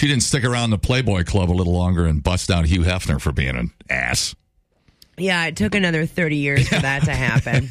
she didn't stick around the Playboy Club a little longer and bust down Hugh Hefner for being an ass. Yeah, it took another 30 years for that to happen.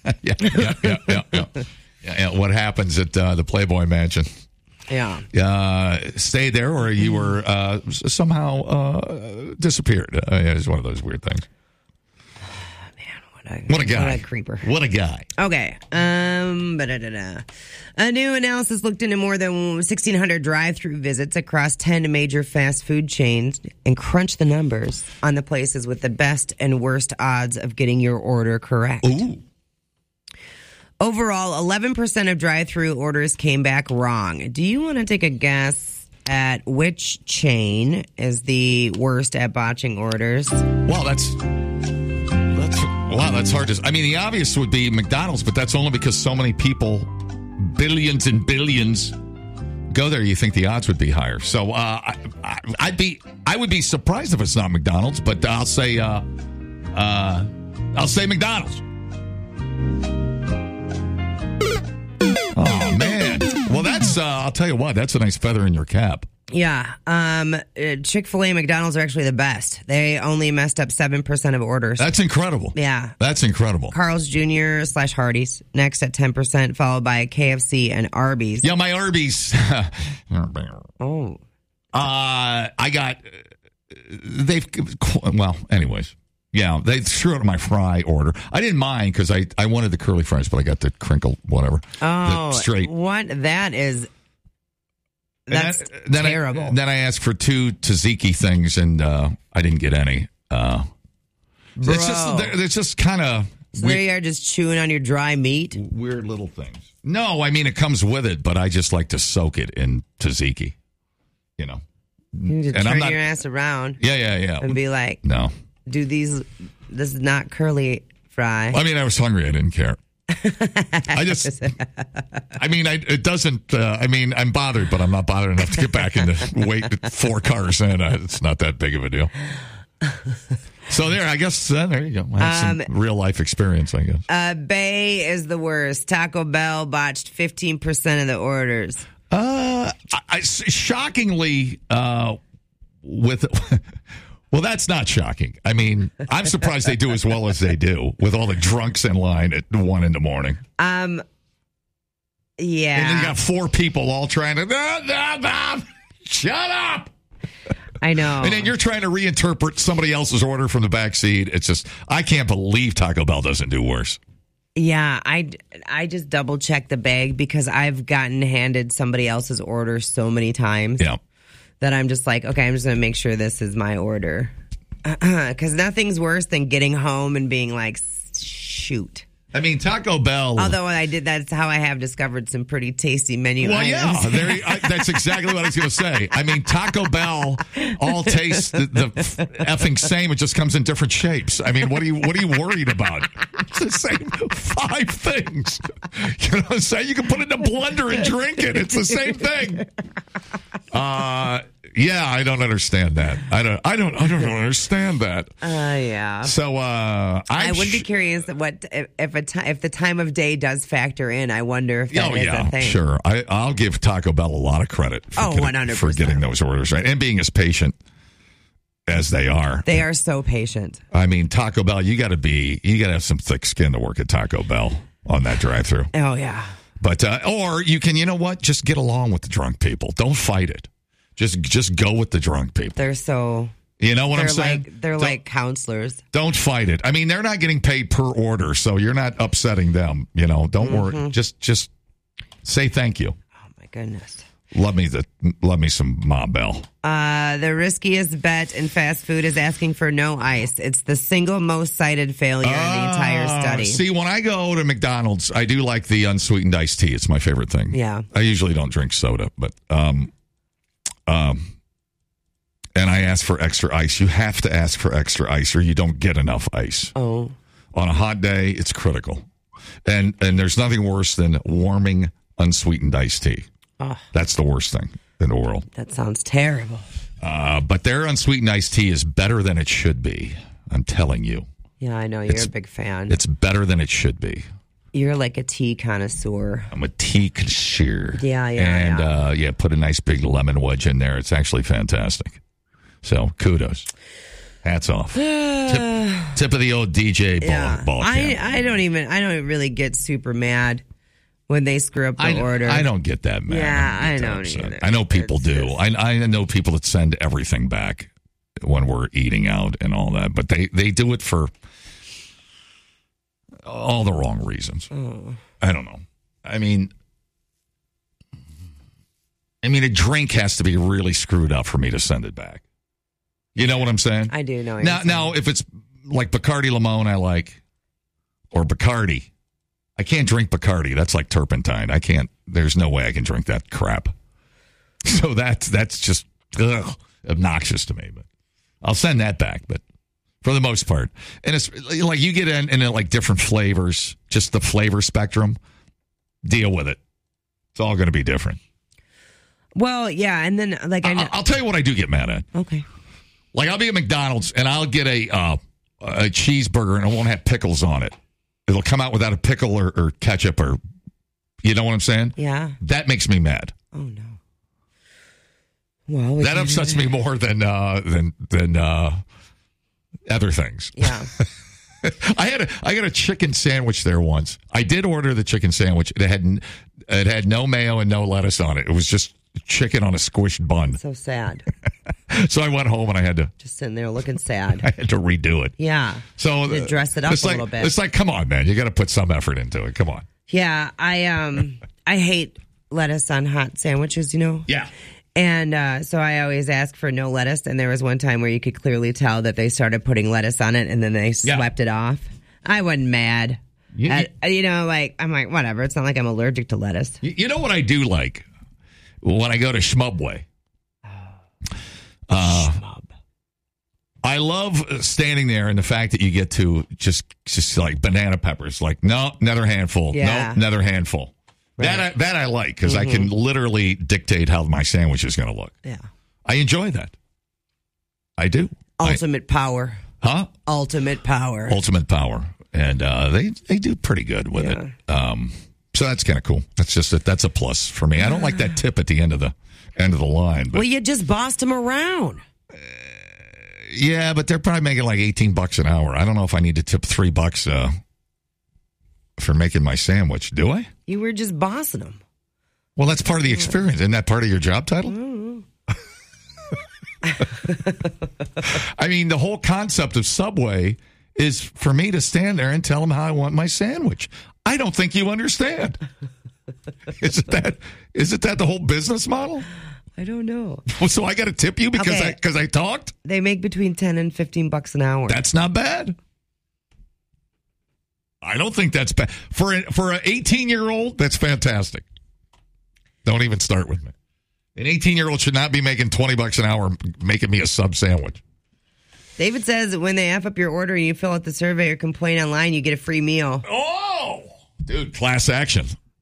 Yeah. What happens at the Playboy Mansion? Yeah. Stayed there, or you were somehow disappeared. It's one of those weird things. What a guy. What a creeper. What a guy. Okay. A new analysis looked into more than 1,600 drive-through visits across 10 major fast food chains and crunched the numbers on the places with the best and worst odds of getting your order correct. Ooh. Overall, 11% of drive-through orders came back wrong. Do you want to take a guess at which chain is the worst at botching orders? Well, that's hard to... I mean, the obvious would be McDonald's, but that's only because so many people, billions and billions, go there. You think the odds would be higher. So I would be surprised if it's not McDonald's, but I'll say McDonald's. Oh man! Well, that's I'll tell you what. That's a nice feather in your cap. Yeah. Chick-fil-A and McDonald's are actually the best. They only messed up 7% of orders. That's incredible. Yeah. That's incredible. Carl's Jr. / Hardee's next at 10%, followed by KFC and Arby's. Yeah, my Arby's. Oh. I got. Anyways. Yeah, they threw out my fry order. I didn't mind because I wanted the curly fries, but I got the crinkle, whatever. Oh, the straight. What? That's terrible. Then I asked for 2 tzatziki things, and I didn't get any. It's just kind of... So there you are, just chewing on your dry meat? Weird little things. No, I mean, it comes with it, but I just like to soak it in tzatziki. You know? You just turn your ass around. Yeah. And be like... No. This is not curly fry. I mean, I was hungry. I didn't care. It doesn't, I'm bothered, but I'm not bothered enough to get back into wait 4 cars in. It's not that big of a deal. So there you go. I have some real life experience, I guess. Bay is the worst. Taco Bell botched 15% of the orders. Shockingly, well, that's not shocking. I mean, I'm surprised they do as well as they do with all the drunks in line at 1 in the morning. Yeah. And then you got 4 people all trying to, shut up. I know. And then you're trying to reinterpret somebody else's order from the back seat. It's just, I can't believe Taco Bell doesn't do worse. Yeah, I just double check the bag because I've gotten handed somebody else's order so many times. Yeah. That I'm just like, okay, I'm just going to make sure this is my order. Because nothing's worse than getting home and being like, shoot. I mean, Taco Bell. Although that's how I have discovered some pretty tasty menu items. Yeah, that's exactly what I was going to say. I mean, Taco Bell all tastes the effing same. It just comes in different shapes. I mean, what are you worried about? It's the same 5 things. You know what I'm saying? You can put it in a blender and drink it. It's the same thing. Yeah, I don't understand that. I don't understand that. Yeah. So I would be curious if the time of day does factor in. I wonder if that is a thing. Sure. I'll give Taco Bell a lot of credit for 100%. For getting those orders right and being as patient as they are. They are so patient. I mean, Taco Bell, you got to have some thick skin to work at Taco Bell on that drive-thru. Oh yeah. But or you can, you know what? Just get along with the drunk people. Don't fight it. Just go with the drunk people. They're so... You know what I'm saying? They're like counselors. Don't fight it. I mean, they're not getting paid per order, so you're not upsetting them. You know, don't worry. Just say thank you. Oh, my goodness. Love me some Ma Bell. The riskiest bet in fast food is asking for no ice. It's the single most cited failure in the entire study. See, when I go to McDonald's, I do like the unsweetened iced tea. It's my favorite thing. Yeah. I usually don't drink soda, but... and I ask for extra ice. You have to ask for extra ice or you don't get enough ice. Oh. On a hot day, it's critical. And there's nothing worse than warming unsweetened iced tea. Oh. That's the worst thing in the world. That sounds terrible. But their unsweetened iced tea is better than it should be. I'm telling you. Yeah, I know. You're a big fan. It's better than it should be. You're like a tea connoisseur. I'm a tea connoisseur. Yeah. Put a nice big lemon wedge in there. It's actually fantastic. So kudos. Hats off. Tip of the old DJ ball camp. I don't really get super mad when they screw up the order. I don't get that mad. Yeah, I don't either. I know people do. I know people that send everything back when we're eating out and all that, but they do it for all the wrong reasons. Oh. I don't know. I mean, a drink has to be really screwed up for me to send it back. You know what I'm saying? I do know. Now, if it's like Bacardi Limon, I like, or Bacardi. I can't drink Bacardi. That's like turpentine. I can't. There's no way I can drink that crap. So that's just obnoxious to me. But I'll send that back. But for the most part, and it's like you get in like different flavors, just the flavor spectrum. Deal with it. It's all going to be different. Well, yeah, and then like I'll tell you what I do get mad at. Okay. Like I'll be at McDonald's and I'll get a cheeseburger and it won't have pickles on it. It'll come out without a pickle or ketchup or, you know what I'm saying? Yeah. That makes me mad. Oh no. Well, that upsets me more than other things. Yeah. I got a chicken sandwich there once. I did order the chicken sandwich. It had no mayo and no lettuce on it. It was just chicken on a squished bun. So sad. So I went home and I had to just sitting there looking sad. I had to redo it. Yeah. So to dress it up a little bit. It's like, come on, man, you got to put some effort into it. Come on. Yeah, I hate lettuce on hot sandwiches. You know. Yeah. And so I always ask for no lettuce. And there was one time where you could clearly tell that they started putting lettuce on it and then they swept it off. I wasn't mad. I'm like, whatever. It's not like I'm allergic to lettuce. You know what I do like? When I go to Schmubway. I love standing there and the fact that you get to just like banana peppers. Like, no, another handful. Yeah. No, another handful. Right. That I like because I can literally dictate how my sandwich is going to look. Yeah. I enjoy that. I do. Ultimate power. Huh? Ultimate power. Ultimate power. And they do pretty good with it. So that's kind of cool. That's a plus for me. I don't like that tip at the end of the line. But, well, you just bossed them around. Yeah, but they're probably making like $18 an hour. I don't know if I need to tip $3 for making my sandwich. Do I? You were just bossing them. Well, that's part of the experience. Isn't that part of your job title? I mean, the whole concept of Subway is for me to stand there and tell them how I want my sandwich. I don't think you understand. Isn't that the whole business model? I don't know. Well, so I got to tip you because I talked? They make between $10 and $15 an hour. That's not bad. I don't think that's bad. For an 18-year-old, that's fantastic. Don't even start with me. An 18-year-old should not be making $20 an hour making me a sub sandwich. David says that when they F up your order and you fill out the survey or complain online, you get a free meal. Oh! Dude, class action.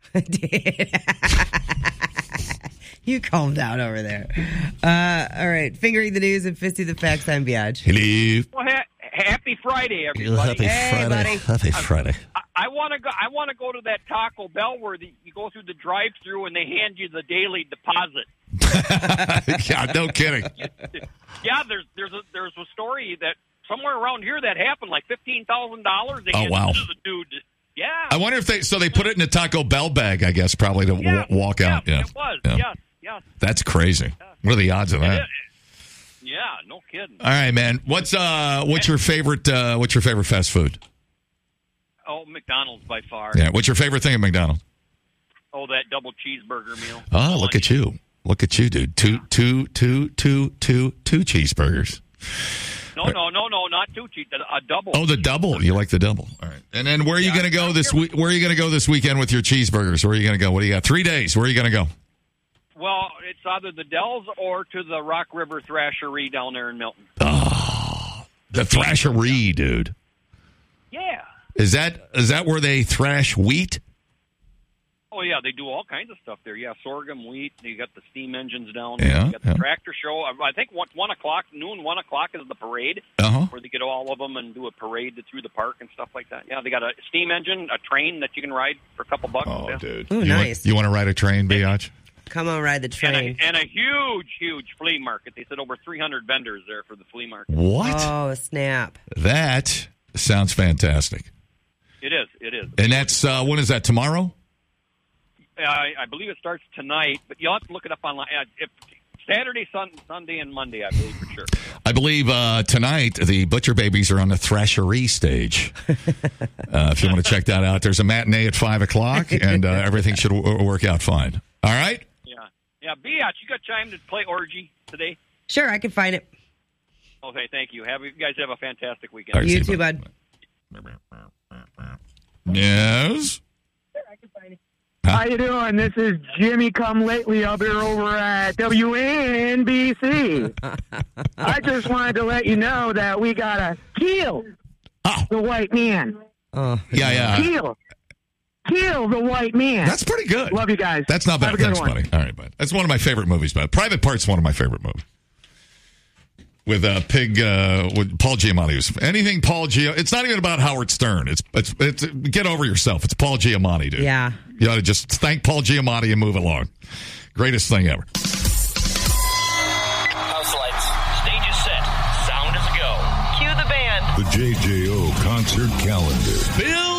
You calmed down over there. All right. Fingering the news and fisting the facts. I'm Biage. Hello. Well, happy Friday, everybody. Happy Friday. I want to go to that Taco Bell where you go through the drive-through and they hand you the daily deposit. Yeah, no kidding. Yeah, there's a story that somewhere around here that happened, like $15,000. Oh, wow. Dude. Yeah. I wonder if they put it in a Taco Bell bag, I guess, probably to walk out. Yeah, it was. Yeah. Yes. That's crazy. Yeah. What are the odds of that? Yeah, no kidding. All right, man. What's your favorite fast food? Oh, McDonald's by far. Yeah. What's your favorite thing at McDonald's? Oh, that double cheeseburger meal. Oh, look at you. Look at you, dude. Two cheeseburgers. No, not two cheese. A double. Oh, the double. You like the double. All right. And then where are you going to go this week? Where are you going to go this weekend with your cheeseburgers? Where are you going to go? What do you got? 3 days. Where are you going to go? Well, it's either the Dells or to the Rock River Thrashery down there in Milton. Oh, the Thrashery, dude. Yeah. Is that where they thrash wheat? Oh, yeah, they do all kinds of stuff there. Yeah, sorghum, wheat. You got the steam engines down. Yeah, You got the tractor show. I think 1 o'clock, noon, 1 o'clock is the parade, where they get all of them and do a parade through the park and stuff like that. Yeah, they got a steam engine, a train that you can ride for a couple bucks. Oh, yeah. dude. Ooh, nice. You want to ride a train, Biatch? Come on, ride the train. And a huge flea market. They said over 300 vendors there for the flea market. What? Oh, snap. That sounds fantastic. It is. And that's, when is that, tomorrow? I believe it starts tonight, but you'll have to look it up online. Saturday, Sunday, and Monday, I believe, for sure. I believe tonight the Butcher Babies are on the Thrashery stage. If you want to check that out, there's a matinee at 5 o'clock, and everything should work out fine. All right? Yeah, Biatch, you got time to play Orgy today? Sure, I can find it. Okay, thank you. You guys have a fantastic weekend. Right, You too, bud. Yes? How you doing? This is Jimmy Come Lately up here over at WNBC. I just wanted to let you know that we got to kill the white man. Yeah. Kill the white man. That's pretty good. Love you guys. That's not bad. Have a good Thanks, one. buddy. All right, bud. That's one of my favorite movies, bud. Private Part's one of my favorite movies. With with Paul Giamatti. Anything Paul Giamatti. It's not even about Howard Stern. It's get over yourself. It's Paul Giamatti, dude. Yeah. You ought to just thank Paul Giamatti and move along. Greatest thing ever. House lights. Stage is set. Sound is a go. Cue the band. The JJO concert calendar. Bill